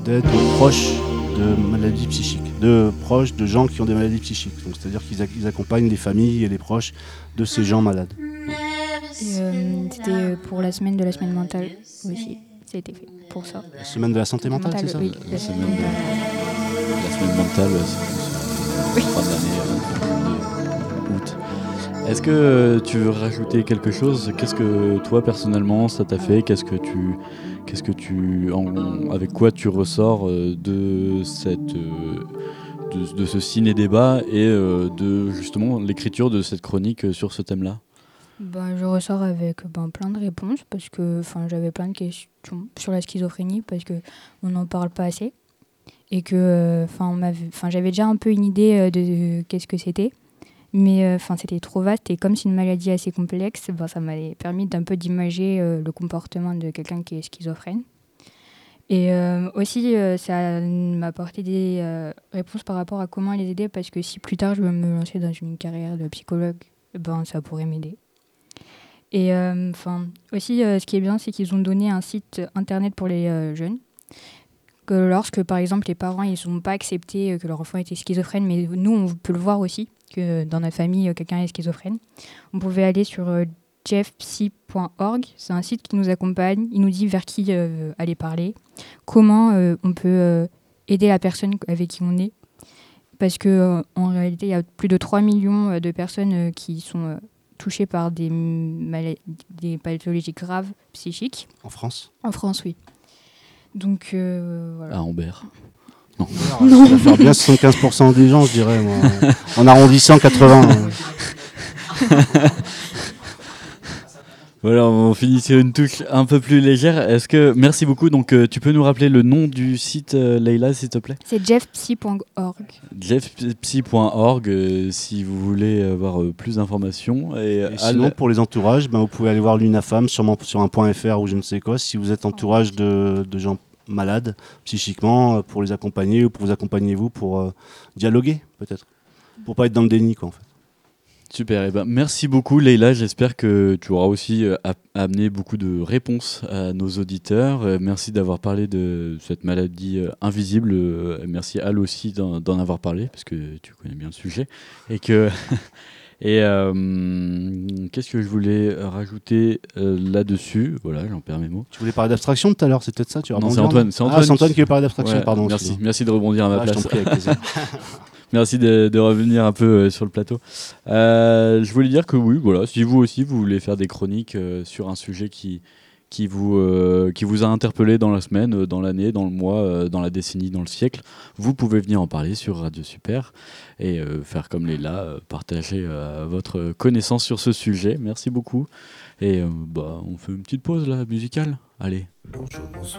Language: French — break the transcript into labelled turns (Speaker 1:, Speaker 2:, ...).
Speaker 1: D'aide aux proches de maladies psychiques, de proches de gens qui ont des maladies psychiques. Donc, c'est-à-dire qu'ils accompagnent les familles et les proches de ces gens malades.
Speaker 2: C'était pour la semaine de la semaine mentale aussi. Ça a été fait pour ça.
Speaker 1: La semaine de la santé mentale, c'est ça?
Speaker 2: Oui,
Speaker 3: La semaine mentale, c'est plus fin d'année, août. Est-ce que tu veux rajouter quelque chose? Qu'est-ce que toi personnellement ça t'a fait? Avec quoi tu ressors de ce ciné-débat et de justement l'écriture de cette chronique sur ce thème-là?
Speaker 2: Je ressors avec plein de réponses parce que j'avais plein de questions sur la schizophrénie parce que on n'en parle pas assez et que j'avais déjà un peu une idée de qu'est-ce que c'était, mais c'était trop vaste et comme c'est une maladie assez complexe, ça m'avait permis d'un peu d'imager le comportement de quelqu'un qui est schizophrène. Et aussi, ça m'a apporté des réponses par rapport à comment les aider parce que si plus tard je veux me lancer dans une carrière de psychologue, ça pourrait m'aider. Et aussi, ce qui est bien, c'est qu'ils ont donné un site internet pour les jeunes. Que lorsque, par exemple, les parents ils n'ont pas accepté que leur enfant était schizophrène, mais nous, on peut le voir aussi, que dans notre famille, quelqu'un est schizophrène. On pouvait aller sur jeffpsy.org. C'est un site qui nous accompagne. Il nous dit vers qui aller parler, comment on peut aider la personne avec qui on est. Parce qu'en réalité, il y a plus de 3 millions de personnes qui sont touchées par des pathologies graves psychiques.
Speaker 1: En France?
Speaker 2: En France, oui. Donc, voilà.
Speaker 3: À Ambert.
Speaker 1: Non. Ça va faire bien 75% des gens, je dirais, moi. En arrondissant 80.
Speaker 3: Voilà, on finit sur une touche un peu plus légère. Merci beaucoup. Donc, tu peux nous rappeler le nom du site, Leïla, s'il te plaît?
Speaker 2: C'est jeffpsy.org.
Speaker 3: Jeffpsy.org, si vous voulez avoir plus d'informations. Et
Speaker 1: sinon, pour les entourages, vous pouvez aller voir l'UNAFAM, sûrement sur un .fr ou je ne sais quoi, si vous êtes entourage de gens malades psychiquement, pour les accompagner ou pour vous accompagner vous, pour dialoguer peut-être, pour pas être dans le déni, quoi, en fait.
Speaker 3: Super, merci beaucoup Leïla, j'espère que tu auras aussi amené beaucoup de réponses à nos auditeurs. Merci d'avoir parlé de cette maladie invisible, merci Al aussi d'en avoir parlé, parce que tu connais bien le sujet. Qu'est-ce que je voulais rajouter là-dessus? Voilà, j'en perds mes mots.
Speaker 1: Tu voulais parler d'abstraction tout à l'heure, c'est peut-être ça?
Speaker 3: Non, c'est Antoine.
Speaker 1: C'est Antoine qui veut parler d'abstraction,
Speaker 3: ouais,
Speaker 1: pardon.
Speaker 3: Merci de rebondir à ma place.
Speaker 1: Je t'en prie, avec plaisir.
Speaker 3: Merci de revenir un peu sur le plateau. Je voulais dire que oui, voilà, si vous aussi vous voulez faire des chroniques sur un sujet qui vous a interpellé dans la semaine, dans l'année, dans le mois, dans la décennie, dans le siècle, vous pouvez venir en parler sur Radio Super et faire comme Leïla, partager votre connaissance sur ce sujet. Merci beaucoup. Et on fait une petite pause là, musicale. Allez.
Speaker 4: Bonjour, bonsoir.